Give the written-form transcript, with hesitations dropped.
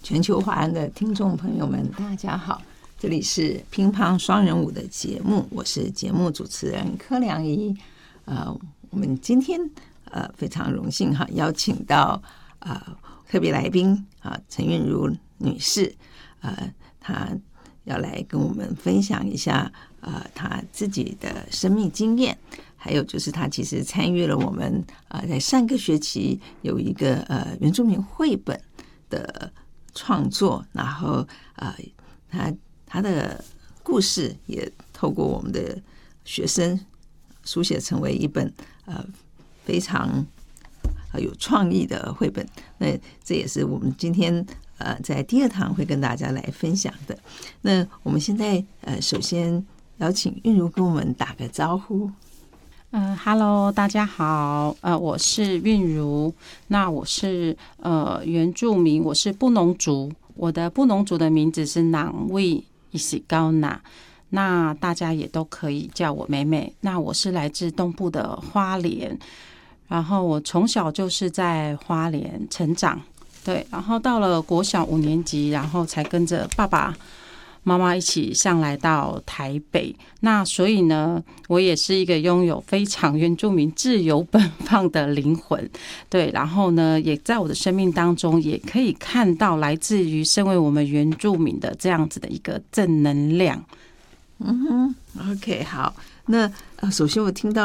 全球华人的听众朋友们，大家好，这里是乒乓双人舞的节目，我是节目主持人柯良仪。我们今天非常荣幸邀请到特别来宾陈韵如女士，她要来跟我们分享一下她自己的生命经验，还有就是她其实参与了我们在上个学期有一个原住民绘本的创作，然后他的故事也透过我们的学生书写成为一本非常有创意的绘本。那这也是我们今天在第二堂会跟大家来分享的。那我们现在首先邀请韵如跟我们打个招呼。 Hello， 大家好，我是韵如，那我是原住民，我是布农族，我的布农族的名字是囊卫伊西高娜，那大家也都可以叫我美美。那我是来自东部的花莲，然后我从小就是在花莲成长，对，然后到了国小5年级，然后才跟着爸爸妈妈一起上来到台北，那所以呢，我也是一个拥有非常原住民自由奔放的灵魂，对，然后呢，也在我的生命当中也可以看到来自于身为我们原住民的这样子的一个正能量。 OK， 好，那首先我听到